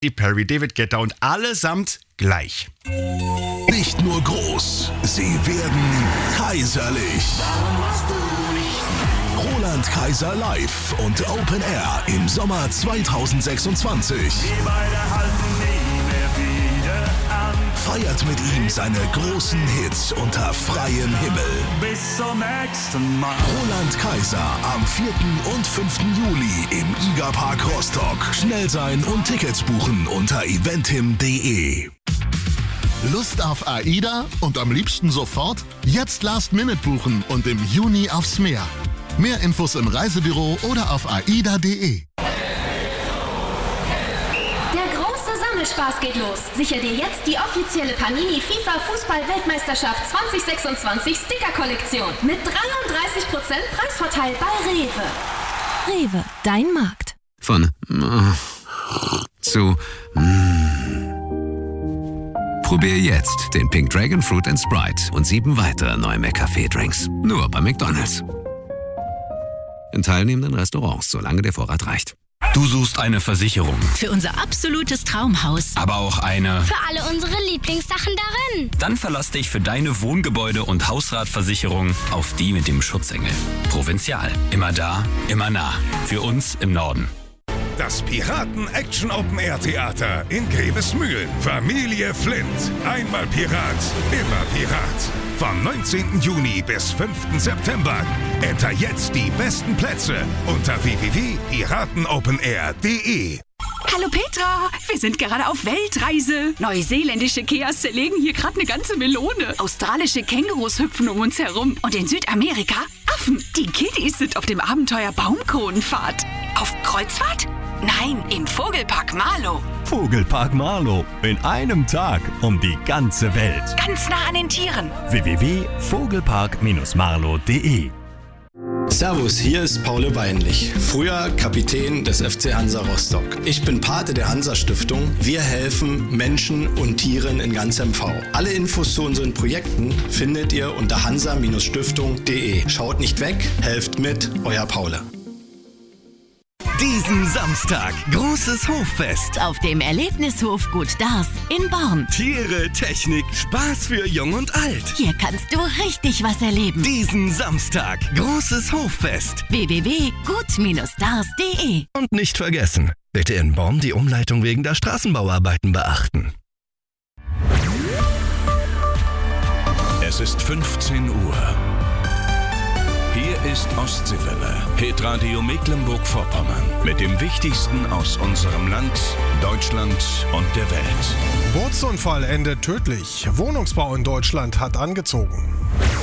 Perry, David Guetta und allesamt gleich. Nicht nur groß, sie werden kaiserlich. Roland Kaiser live und Open Air im Sommer 2026. Feiert mit ihm seine großen Hits unter freiem Himmel. Bis zum nächsten Mal. Roland Kaiser am 4. und 5. Juli im IGA-Park Rostock. Schnell sein und Tickets buchen unter eventim.de. Lust auf AIDA und am liebsten sofort? Jetzt Last Minute buchen und im Juni aufs Meer. Mehr Infos im Reisebüro oder auf aida.de. Spaß geht los. Sicher dir jetzt die offizielle Panini FIFA Fußball-Weltmeisterschaft 2026 Sticker-Kollektion mit 33% Preisvorteil bei Rewe. Rewe, dein Markt. Von zu Probier jetzt den Pink Dragon Fruit & Sprite und 7 weitere neue McCafé-Drinks. Nur bei McDonald's. In teilnehmenden Restaurants, solange der Vorrat reicht. Du suchst eine Versicherung. Für unser absolutes Traumhaus. Aber auch eine... Für alle unsere Lieblingssachen darin. Dann verlass dich für deine Wohngebäude- und Hausratversicherung auf die mit dem Schutzengel. Provinzial. Immer da, immer nah. Für uns im Norden. Das Piraten-Action-Open-Air-Theater in Grevesmühlen. Familie Flint. Einmal Pirat, immer Pirat. Vom 19. Juni bis 5. September. Enter jetzt die besten Plätze unter www.piratenopenair.de. Hallo Petra, wir sind gerade auf Weltreise. Neuseeländische Kias zerlegen hier gerade eine ganze Melone. Australische Kängurus hüpfen um uns herum. Und in Südamerika Affen. Die Kiddies sind auf dem Abenteuer Baumkronenfahrt. Auf Kreuzfahrt? Nein, im Vogelpark Marlow. Vogelpark Marlow. In einem Tag um die ganze Welt. Ganz nah an den Tieren. www.vogelpark-marlow.de. Servus, hier ist Paul Weinlich, früher Kapitän des FC Hansa Rostock. Ich bin Pate der Hansa-Stiftung. Wir helfen Menschen und Tieren in ganz MV. Alle Infos zu unseren Projekten findet ihr unter hansa-stiftung.de. Schaut nicht weg, helft mit, euer Paul. Diesen Samstag großes Hoffest auf dem Erlebnishof Gut Dars in Born. Tiere, Technik, Spaß für Jung und Alt. Hier kannst du richtig was erleben. Diesen Samstag großes Hoffest. www.gut-dars.de. Und nicht vergessen, bitte in Born die Umleitung wegen der Straßenbauarbeiten beachten. Es ist 15 Uhr. Hier ist Ostseewelle, Hitradio Mecklenburg-Vorpommern. Mit dem Wichtigsten aus unserem Land, Deutschland und der Welt. Bootsunfall endet tödlich. Wohnungsbau in Deutschland hat angezogen.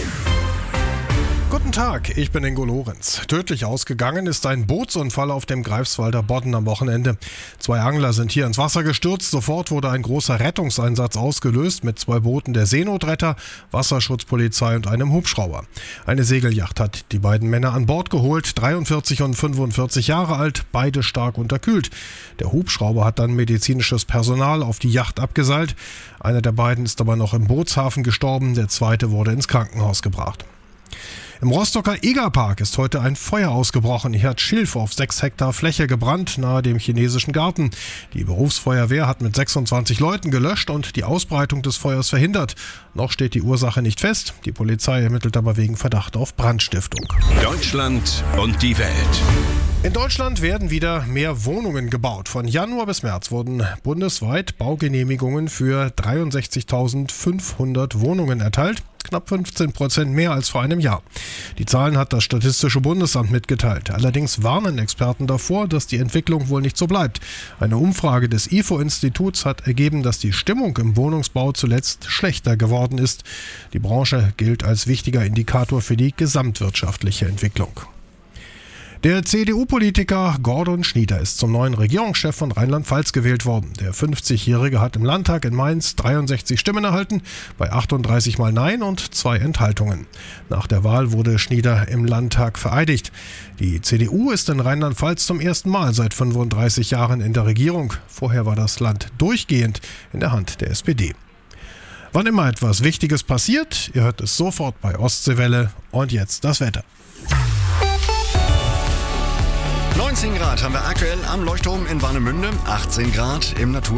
Guten Tag, ich bin Ingo Lorenz. Tödlich ausgegangen ist ein Bootsunfall auf dem Greifswalder Bodden am Wochenende. 2 Angler sind hier ins Wasser gestürzt. Sofort wurde ein großer Rettungseinsatz ausgelöst mit 2 Booten der Seenotretter, Wasserschutzpolizei und einem Hubschrauber. Eine Segelyacht hat die beiden Männer an Bord geholt, 43 und 45 Jahre alt, beide stark unterkühlt. Der Hubschrauber hat dann medizinisches Personal auf die Yacht abgeseilt. Einer der beiden ist aber noch im Bootshafen gestorben, der zweite wurde ins Krankenhaus gebracht. Im Rostocker IGA-Park ist heute ein Feuer ausgebrochen. Hier hat Schilf auf 6 Hektar Fläche gebrannt, nahe dem chinesischen Garten. Die Berufsfeuerwehr hat mit 26 Leuten gelöscht und die Ausbreitung des Feuers verhindert. Noch steht die Ursache nicht fest. Die Polizei ermittelt aber wegen Verdacht auf Brandstiftung. Deutschland und die Welt. In Deutschland werden wieder mehr Wohnungen gebaut. Von Januar bis März wurden bundesweit Baugenehmigungen für 63.500 Wohnungen erteilt. Knapp 15% mehr als vor einem Jahr. Die Zahlen hat das Statistische Bundesamt mitgeteilt. Allerdings warnen Experten davor, dass die Entwicklung wohl nicht so bleibt. Eine Umfrage des IFO-Instituts hat ergeben, dass die Stimmung im Wohnungsbau zuletzt schlechter geworden ist. Die Branche gilt als wichtiger Indikator für die gesamtwirtschaftliche Entwicklung. Der CDU-Politiker Gordon Schnieder ist zum neuen Regierungschef von Rheinland-Pfalz gewählt worden. Der 50-Jährige hat im Landtag in Mainz 63 Stimmen erhalten, bei 38 Mal Nein und 2 Enthaltungen. Nach der Wahl wurde Schnieder im Landtag vereidigt. Die CDU ist in Rheinland-Pfalz zum ersten Mal seit 35 Jahren in der Regierung. Vorher war das Land durchgehend in der Hand der SPD. Wann immer etwas Wichtiges passiert, ihr hört es sofort bei Ostseewelle. Und jetzt das Wetter. 19 Grad haben wir aktuell am Leuchtturm in Warnemünde, 18 Grad im Natur